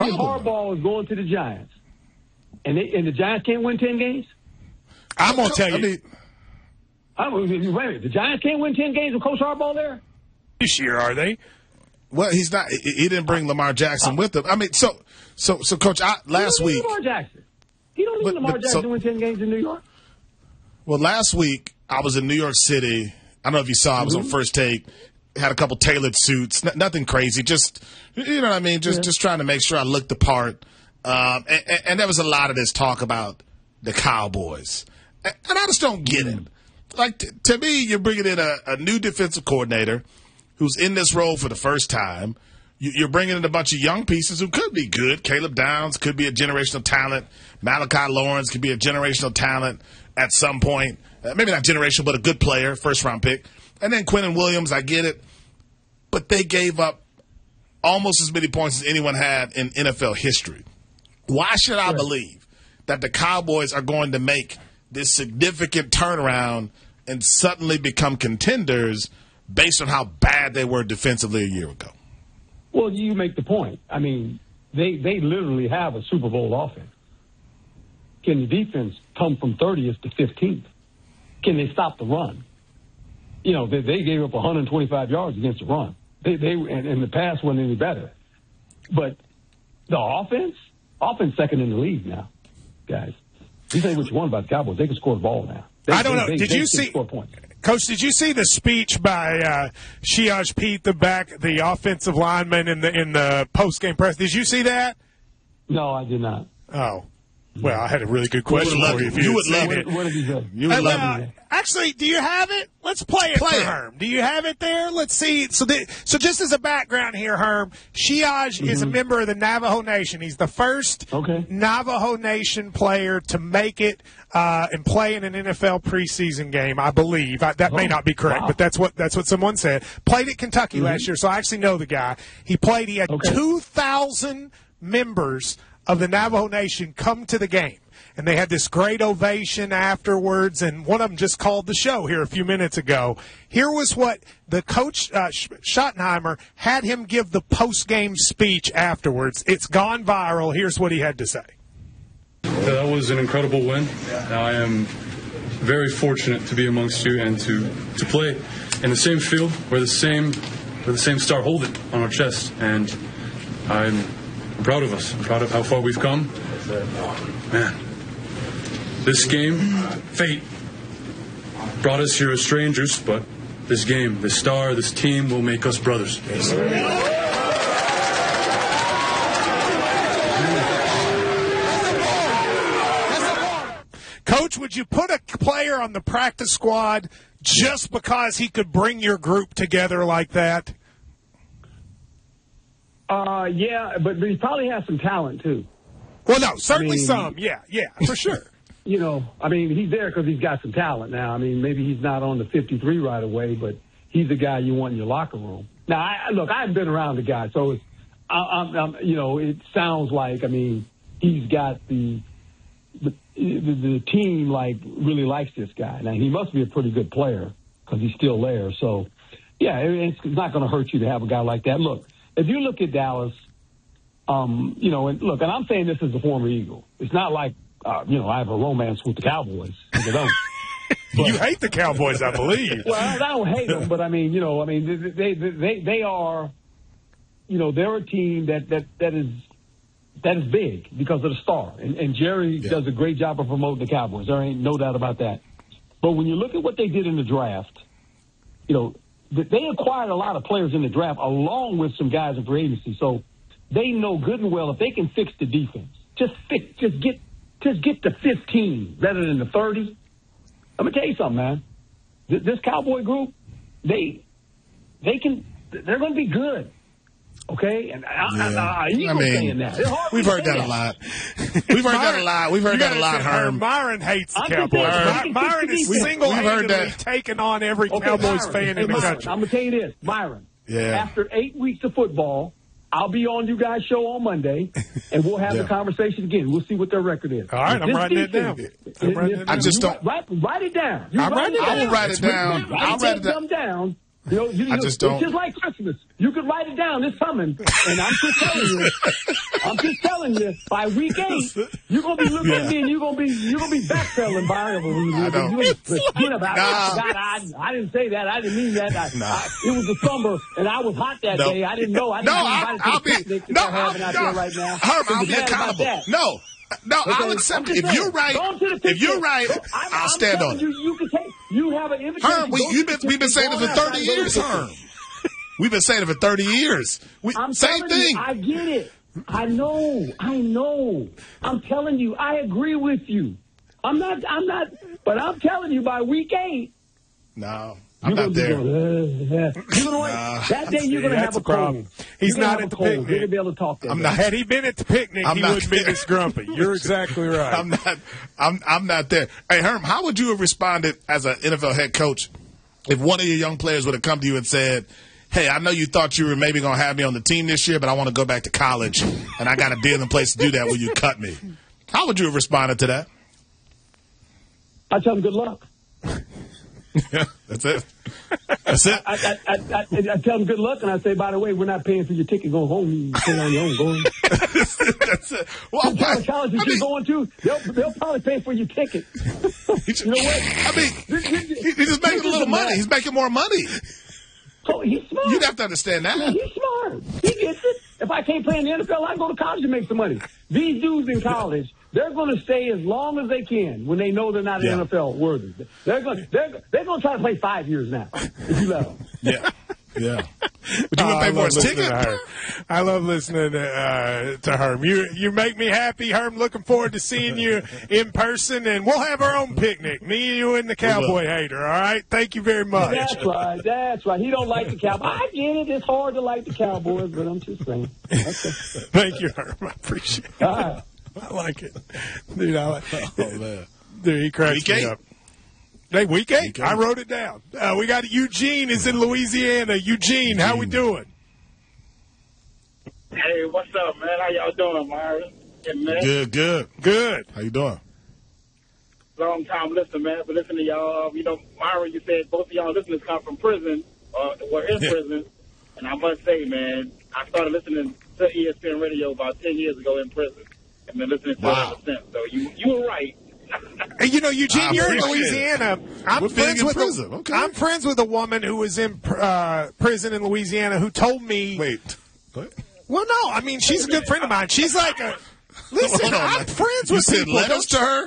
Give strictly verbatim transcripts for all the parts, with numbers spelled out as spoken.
If Harbaugh is going to the Giants, and they, and the Giants can't win ten games? I'm going to tell you. I mean, I don't, wait a minute. The Giants can't win ten games with Coach Harbaugh there? This year, are they? Well, he's not. He didn't bring Lamar Jackson with him. I mean, so, so, so, Coach, I, last he don't week. Need Lamar Jackson. He don't need but, Lamar but, Jackson so, to win ten games in New York. Well, last week I was in New York City. I don't know if you saw. I was mm-hmm. on First Take. Had a couple tailored suits. N- nothing crazy. Just you know what I mean. Just yeah. just trying to make sure I looked the part. Um, and, and, and there was a lot of this talk about the Cowboys, and, and I just don't get it. Like t- to me, you're bringing in a, a new defensive coordinator who's in this role for the first time. You're bringing in a bunch of young pieces who could be good. Caleb Downs could be a generational talent. Malachi Lawrence could be a generational talent at some point. Uh, maybe not generational, but a good player, first-round pick. And then Quinnen Williams, I get it. But they gave up almost as many points as anyone had in N F L history. Why should I right. believe that the Cowboys are going to make this significant turnaround and suddenly become contenders based on how bad they were defensively a year ago? Well, you make the point. I mean, they they literally have a Super Bowl offense. Can the defense come from thirtieth to fifteenth? Can they stop the run? You know, they, they gave up one hundred twenty-five yards against the run. They they and, and the pass wasn't any better. But the offense, offense second in the league now, guys. You say what you want about the Cowboys, they can score the ball now. They, I don't they, know. They, Did they you see? Score points. Coach, did you see the speech by uh, Shiaj Pete, the back, the offensive lineman in the in the post game press? Did you see that? No, I did not. Oh, well, I had a really good question you for you. If you, you would love it. What did he say? You would uh, love uh, it. Actually, do you have it? Let's play it play for it. Herm. Do you have it there? Let's see. So, the, so just as a background here, Herm, Shiaj mm-hmm. is a member of the Navajo Nation. He's the first okay. Navajo Nation player to make it uh, and play in an N F L preseason game, I believe. I, that oh, may not be correct, wow. but that's what that's what someone said. Played at Kentucky mm-hmm. last year, so I actually know the guy. He played. He had okay. two thousand members of the Navajo Nation come to the game. And they had this great ovation afterwards, and one of them just called the show here a few minutes ago. Here was what the coach, uh, Schottenheimer, had him give the post-game speech afterwards. It's gone viral. Here's what he had to say. That was an incredible win. I am very fortunate to be amongst you and to, to play in the same field where the same where the same star hold it on our chest. And I'm, I'm proud of us. I'm proud of how far we've come. Man. This game, fate, brought us here as strangers, but this game, this star, this team will make us brothers. Coach, would you put a player on the practice squad just because he could bring your group together like that? Uh, yeah, but, but he probably has some talent, too. Well, no, certainly I mean, some. Yeah, yeah, for sure. You know, I mean, he's there because he's got some talent now. I mean, maybe he's not on the fifty-three right away, but he's the guy you want in your locker room. Now, I, look, I haven't been around the guy, so it's, I, I'm, I'm, you know, it sounds like, I mean, he's got the, the the, the team like really likes this guy. Now, he must be a pretty good player because he's still there. So, yeah, it, it's not going to hurt you to have a guy like that. Look, if you look at Dallas, um, you know, and look, and I'm saying this as a former Eagle. It's not like. Uh, you know, I have a romance with the Cowboys. I don't. But, you hate the Cowboys, I believe. Well, I don't hate them, but I mean, you know, I mean, they they they, they are, you know, they're a team that, that, that is that is big because of the star, and, and Jerry yeah. does a great job of promoting the Cowboys. There ain't no doubt about that. But when you look at what they did in the draft, you know, they acquired a lot of players in the draft along with some guys in free agency. So they know good and well if they can fix the defense, just fix, just get. Just get to fifteen rather than the thirty. I'm gonna tell you something, man. This, this Cowboy group, they they can, they're gonna be good. Okay, and I, yeah. I, I, I mean, saying that. we've heard that, that a lot. We've heard that a lot. We've heard that a lot. Herm. Myron hates the I'm Cowboys. Myron, Myron is single-handedly taken on every okay, Cowboys Myron, fan hey, in the Myron, country. I'm gonna tell you this, Myron. Yeah. After eight weeks of football, I'll be on you guys' show on Monday, and we'll have yeah. the conversation again. We'll see what their record is. All right, I'm writing it down. I'm writing it down. I just don't. Write, write it down. You I'm write writing it I down. will write it down. Write I'll write it down. down. You know, you, I you, just don't. It's just like Christmas. You could write it down. It's coming. And I'm just telling you. I'm just telling you. By week eight, you're gonna be looking Yeah. at me and you're gonna be you're gonna be backpedaling by it. I don't. Forget about it. Nah. I, forgot, I, I didn't say that. I didn't mean that. I, Nah. I, it was the summer and I was hot that No. day. I didn't know. I didn't No, know I, anybody I'll to the be. picnic that No, they're having I'll, out no, there right now. Herb, So I'll you're be mad about accountable. that. No, no, Okay, I'll accept I'm it. just If saying, you're right, go to the if picnic. you're right, So I'm, I'll I'm stand telling on it. you, you can take. You have an invitation. Herm, we, Go you've to been, the we've been picnic. saying it Go for outside thirty and go to years, the picnic. Herm. We've been saying it for thirty years. We, I'm same telling thing. You, I get it. I know. I know. I'm telling you. I agree with you. I'm not. I'm not. But I'm telling you, by week eight, no, I'm you're not gonna there. Be going, uh, uh. You're gonna Nah. that day. You're gonna That's have a problem. cold. He's You're gonna not have at a the cold. picnic. You're gonna be able to talk that I'm day. not. Had he been at the picnic, I'm he not wouldn't be there. this grumpy. You're exactly right. I'm not. I'm. I'm not there. Hey, Herm, how would you have responded as an N F L head coach if one of your young players would have come to you and said, "Hey, I know you thought you were maybe going to have me on the team this year, but I want to go back to college, and I got a deal in place to do that. Will you cut me?" How would you have responded to that? I tell them good luck. Yeah, that's it. That's it. I, I, I, I, I tell them good luck, and I say, by the way, we're not paying for your ticket going home. You pay on your own. Go home. That's it. Well, What kind why- of college I that you're mean, going to? They'll they'll probably pay for your ticket. You know what? I mean, he- he's just making a little money. He's making more money. Oh, he's smart. You'd have to understand Man, that. he's smart. He gets it. If I can't play in the N F L, I go to college and make some money. These dudes in college, they're going to stay as long as they can when they know they're not Yeah. N F L worthy. They're going they're they're going to try to play five years now if you let them. Yeah, yeah. But you Oh, wouldn't I pay for love his listening ticket. to her. I love listening to, uh, to Herm. You you make me happy, Herm. Looking forward to seeing you in person, and we'll have our own picnic. Me, you, and the Cowboy Hater. All right. Thank you very much. That's right. That's right. He don't like the Cowboys. I get it. It's hard to like the Cowboys, but I'm just saying. Okay. Thank you, Herm. I appreciate it. All right. I like it, dude. I like. Oh man. Dude, he cracks Week me eight. up. Hey, week eight. Week eight. I wrote it down. Uh, we got Eugene is in Louisiana. Eugene, how we doing? Hey, what's up, man? How y'all doing, Myron? Yeah, man. Good, good. Good. How you doing? Long time listener, man. But listen to y'all. Um, you know, Myron, you said both of y'all listeners come from prison, or were in Yeah. prison. And I must say, man, I started listening to E S P N Radio about ten years ago in prison. And been listening to Wow. it ever since. So you you were right. Hey, you know, Eugene, I you're in appreciate Louisiana. I'm We're being friends in with prison. A, Okay. I'm friends with a woman who was in uh, prison in Louisiana who told me. Wait. What? Well, no, I mean she's a good friend of mine. She's like a. Listen, Hold on, I'm man. friends You with send people. letters Don't- to her?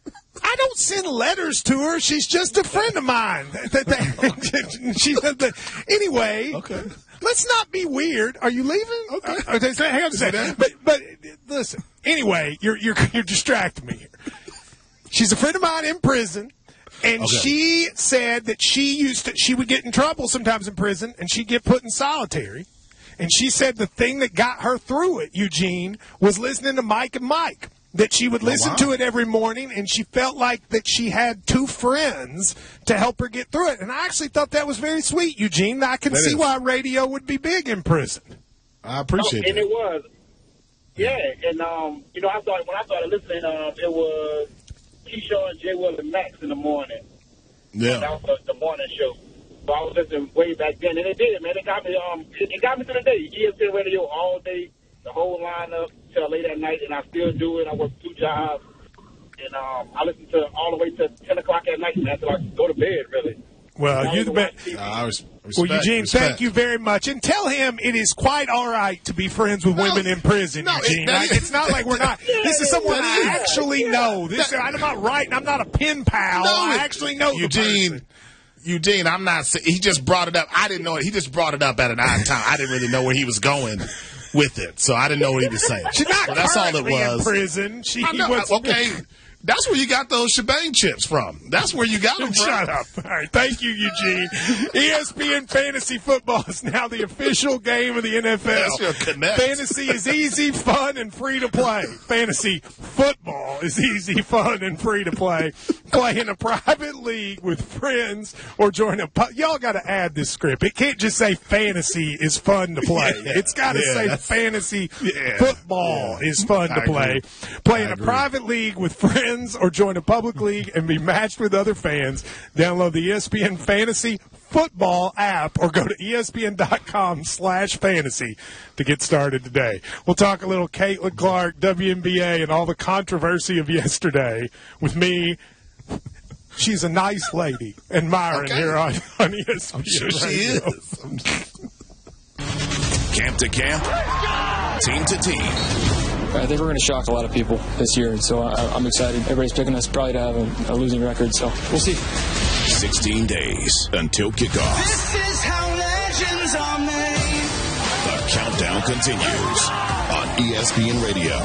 I don't send letters to her. She's just a friend of mine. That- that- she, the, anyway, Okay. let's not be weird. Are you leaving? Okay. Uh, okay, so hang on a second. But, but listen. Anyway, you're you're you're distracting me here. She's a friend of mine in prison, and Okay. she said that she used to. She would get in trouble sometimes in prison, and she'd get put in solitary. And she said the thing that got her through it, Eugene, was listening to Mike and Mike. That she would listen wow. to it every morning, and she felt like that she had two friends to help her get through it. And I actually thought that was very sweet, Eugene. I can That see is. why radio would be big in prison. I appreciate Oh, and that. it was. Yeah, and um, you know, I started when I started listening. Um, it was Keyshawn and J. Will and Max in the morning. Yeah. That was the morning show. So I was listening way back then, and it did, man. It got me. Um, it, it got me to the day. E S P N Radio all day, the whole lineup till late at night, and I still do it. I work two jobs, and um, I listen to all the way to ten o'clock at night, man, until I go to bed. Really. Well, I you don't the even best. watch T V. Uh, I res- respect, Well, Eugene, respect. thank you very much. And tell him it is quite all right to be friends with No, women in prison, no, it- Eugene. that I- is- it's not like we're not. This is someone that I is. actually know. This I'm not writing. I'm not a pen pal. No, I it- actually know the Eugene. person. Eugene, I'm not. sa- He just brought it up. I didn't know it. He just brought it up at an odd time. I didn't really know where he was going with it, so I didn't know what he was saying. She's not So that's all it currently in was. prison. She I know, was okay, that's where you got those shebang chips from. That's where you got them from. Shut up. All right. Thank you, Eugene. E S P N Fantasy Football is now the official game of the N F L. That's your connect. Fantasy is easy, fun, and free to play. Fantasy football is easy, fun, and free to play. Play in a private league with friends or join a pu- Y'all got to add this script. It can't just say fantasy is fun to play. Yeah. It's got to Yeah, say that's- fantasy Yeah. football Yeah. is fun to I play. agree. Play I in a agree. private league with friends or join a public league and be matched with other fans. Download the E S P N Fantasy football app or go to E S P N dot com slash fantasy to get started today. We'll talk a little Caitlin Clark, W N B A, and all the controversy of yesterday with me. She's a nice lady, and Myron okay. here on, on E S P N I'm sure she is. Camp to camp, team to team. I think we're going to shock a lot of people this year, and so I, I'm excited. Everybody's picking us probably to have a, a losing record, so we'll see. sixteen days until kickoff. This is how legends are made. The countdown continues on E S P N Radio.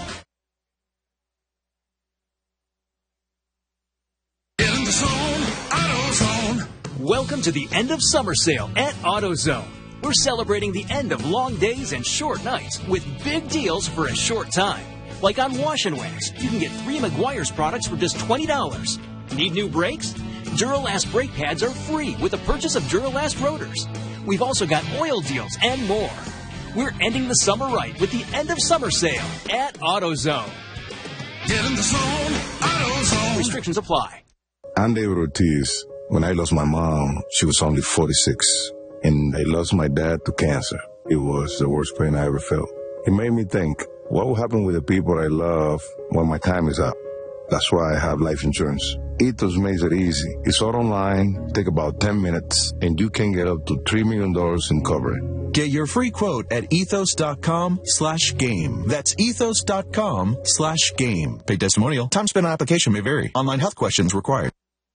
In the zone, AutoZone. Welcome to the end of summer sale at AutoZone. We're celebrating the end of long days and short nights with big deals for a short time. Like on Wash and Wax, you can get three Meguiar's products for just twenty dollars. Need new brakes? Duralast brake pads are free with the purchase of Duralast rotors. We've also got oil deals and more. We're ending the summer right with the end of summer sale at AutoZone. Get in the zone, AutoZone. Restrictions apply. I'm David Ortiz. When I lost my mom, she was only forty-six. And I lost my dad to cancer. It was the worst pain I ever felt. It made me think, what will happen with the people I love when my time is up? That's why I have life insurance. Ethos makes it easy. It's all online, take about ten minutes, and you can get up to three million dollars in coverage. Get your free quote at ethos.com slash game. That's ethos.com slash game. Paid testimonial. Time spent on application may vary. Online health questions required.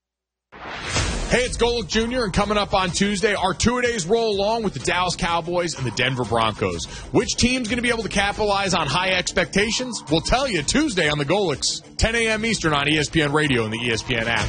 Hey, it's Golick Junior, and coming up on Tuesday, our two-a-days roll along with the Dallas Cowboys and the Denver Broncos. Which team's going to be able to capitalize on high expectations? We'll tell you Tuesday on the Golicks, ten a.m. Eastern on E S P N Radio and the E S P N app.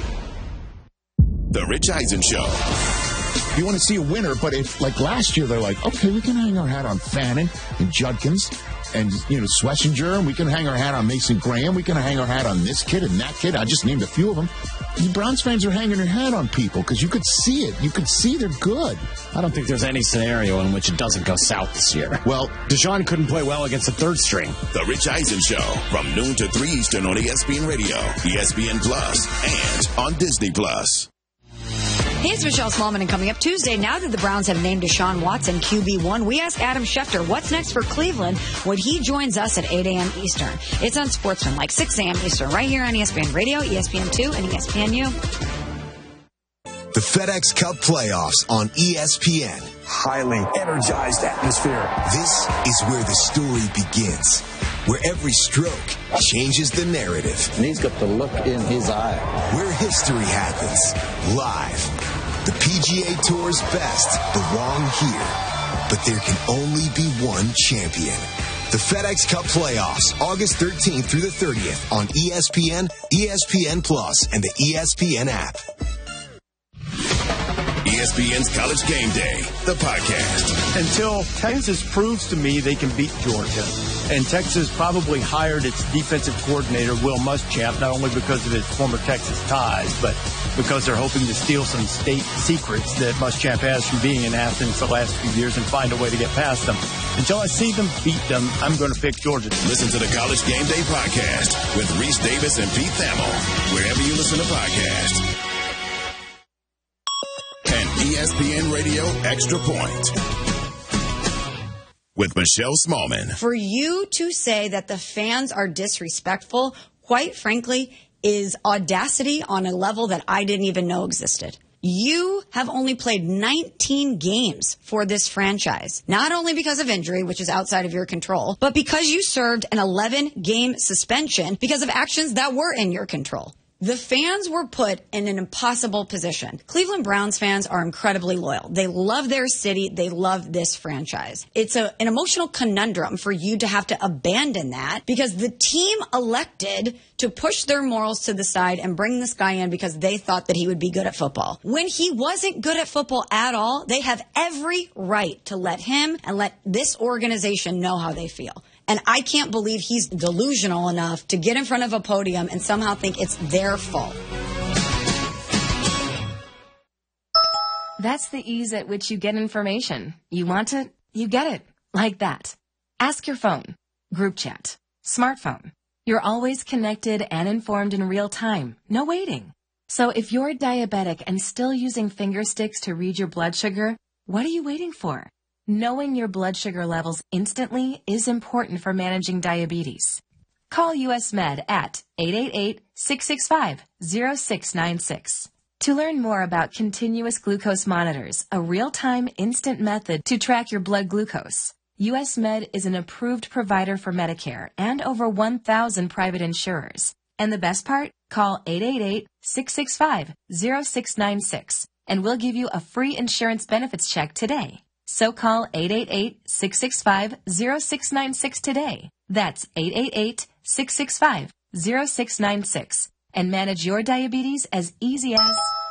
The Rich Eisen Show. You want to see a winner, but if, like last year, they're like, okay, we can hang our hat on Fannin and Judkins and, you know, Schlesinger, and we can hang our hat on Mason Graham. We can hang our hat on this kid and that kid. I just named a few of them. The Browns fans are hanging their hat on people because you could see it. You could see they're good. I don't think there's any scenario in which it doesn't go south this year. Well, Deshaun couldn't play well against the third string. The Rich Eisen Show from noon to three Eastern on E S P N Radio, E S P N Plus, and on Disney Plus. Hey, it's Michelle Smallman, and coming up Tuesday, now that the Browns have named Deshaun Watson Q B one, we ask Adam Schefter what's next for Cleveland when he joins us at eight a.m. Eastern. It's on Sportsman, like six a.m. Eastern, right here on E S P N Radio, E S P N two, and E S P N U. The FedEx Cup playoffs on E S P N. Highly energized atmosphere. This is where the story begins, where every stroke changes the narrative. And he's got the look in his eye. Where history happens, live. The P G A Tour's best belong here, but there can only be one champion. The FedEx Cup playoffs, August thirteenth through the thirtieth on E S P N, E S P N Plus, and the E S P N app. E S P N's College Game Day, the podcast. Until Texas proves to me they can beat Georgia, and Texas probably hired its defensive coordinator, Will Muschamp, not only because of his former Texas ties, but because they're hoping to steal some state secrets that Muschamp has from being in Athens the last few years and find a way to get past them. Until I see them beat them, I'm going to pick Georgia. Listen to the College Game Day podcast with Reese Davis and Pete Thamel, wherever you listen to podcasts. And E S P N Radio Extra Point with Michelle Smallman. For you to say that the fans are disrespectful, quite frankly, is audacity on a level that I didn't even know existed. You have only played nineteen games for this franchise, not only because of injury, which is outside of your control, but because you served an eleven-game suspension because of actions that were in your control. The fans were put in an impossible position. Cleveland Browns fans are incredibly loyal. They love their city. They love this franchise. It's a, an emotional conundrum for you to have to abandon that because the team elected to push their morals to the side and bring this guy in because they thought that he would be good at football. When he wasn't good at football at all, they have every right to let him and let this organization know how they feel. And I can't believe he's delusional enough to get in front of a podium and somehow think it's their fault. That's the ease at which you get information. You want it, you get it. Like that. Ask your phone. Group chat. Smartphone. You're always connected and informed in real time. No waiting. So if you're diabetic and still using finger sticks to read your blood sugar, what are you waiting for? Knowing your blood sugar levels instantly is important for managing diabetes. Call U S Med at eight eight eight, six six five, zero six nine six. To learn more about continuous glucose monitors, a real-time instant method to track your blood glucose, U S Med is an approved provider for Medicare and over one thousand private insurers. And the best part? Call eight eight eight, six six five, zero six nine six and we'll give you a free insurance benefits check today. So call eight eight eight, six six five, zero six nine six today. That's eight eight eight, six six five, zero six nine six and manage your diabetes as easy as...